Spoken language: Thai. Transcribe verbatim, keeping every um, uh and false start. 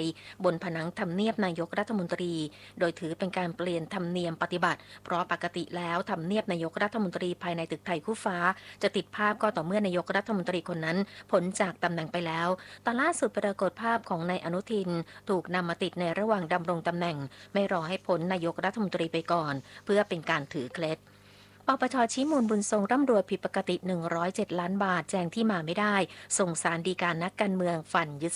บนผนังทำเนียบนายกรัฐมนตรีโดยถือเป็นการเปลี่ยนธรรมเนียมปฏิบัติเพราะปกติแล้วทำเนียบนายกรัฐมนตรีภายในตึกไทยคู่ฟ้าจะติดภาพก็ต่อเมื่อนายกรัฐมนตรีคนนั้นพ้นจากตำแหน่งไปแล้วแต่ล่าสุดปรากฏภาพของนายอนุทินถูกนำมาติดในระหว่างดำรงตำแหน่งไม่รอให้พ้นนายกรัฐมนตรีไปก่อนเพื่อเป็นการถือเคล็ดปปชชี้มูลบุญทรงร่ำรวยผิดปกติหนึ่งร้อยเจ็ดล้านบาทแจงที่มาไม่ได้ส่งสารฎีกานักการเมืองฝันยึด